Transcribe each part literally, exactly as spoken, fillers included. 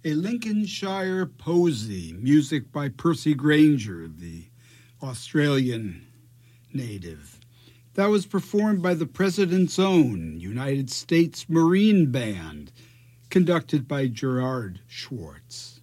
A Lincolnshire Posy, music by Percy Granger, the Australian native. That was performed by the President's Own United States Marine Band, conducted by Gerard Schwartz.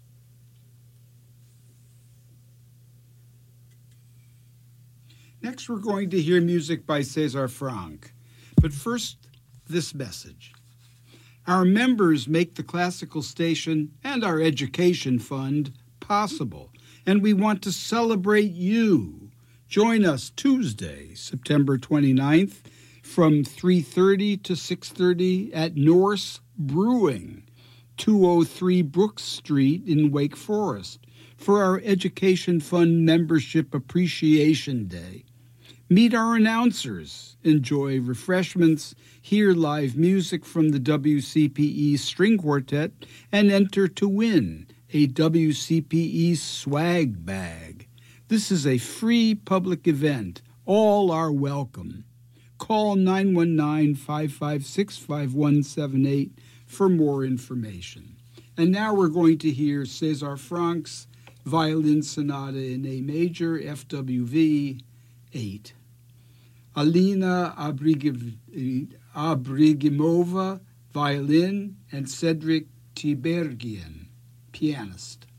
Next, we're going to hear music by César Franck. But first, this message. Our members make the Classical Station and our Education Fund possible, and we want to celebrate you. Join us Tuesday, September twenty-ninth, from three thirty to six thirty at Norse Brewing, two oh three Brooks Street in Wake Forest, for our Education Fund Membership Appreciation Day. Meet our announcers, enjoy refreshments, hear live music from the W C P E String Quartet, and enter to win a W C P E swag bag. This is a free public event. All are welcome. Call nine one nine, five five six, five one seven eight for more information. And now we're going to hear César Franck's Violin Sonata in A Major, F W V eight. Alina Abrigimova, violin, and Cedric Tibergian, pianist.